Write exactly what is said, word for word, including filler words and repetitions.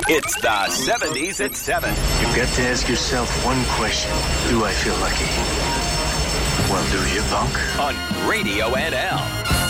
It's the seventies at seven. You've got to ask yourself one question. Do I feel lucky? Well, do you, punk? On Radio N L.